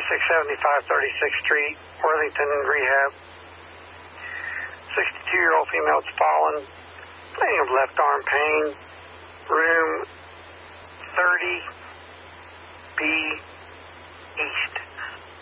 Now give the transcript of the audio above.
2675 36th Street, Worthington Rehab. 62-year-old female has fallen, complaining of left arm pain. Room 30B East.